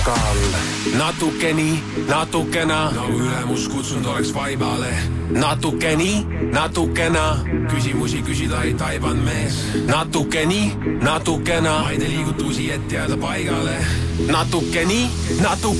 all. Natuke nii, natukena, nagu ülemus kutsunud oleks vaibale. natuke nii, natukena, Küsimusi küsida ei taibanud mees. natuke nii, natukena, Maide liigutusi ette jääda paigale. natuke nii, natuke